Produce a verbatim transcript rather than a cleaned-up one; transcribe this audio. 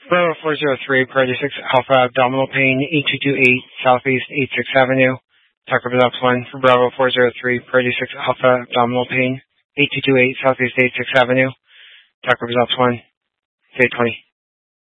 Bravo four zero three, Priority six Alpha, abdominal pain, eight two two eight, Southeast eighty-sixth Avenue. Tucker Results one for Bravo four zero three, Priority six Alpha, abdominal pain, eight two two eight, Southeast eighty-sixth Avenue. Tucker Results one, eight twenty.